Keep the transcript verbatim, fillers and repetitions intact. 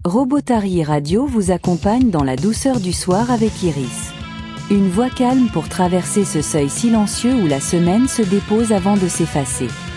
Robotary Radio vous accompagne dans la douceur du soir avec Iris. Une voix calme pour traverser ce seuil silencieux où la semaine se dépose avant de s'effacer.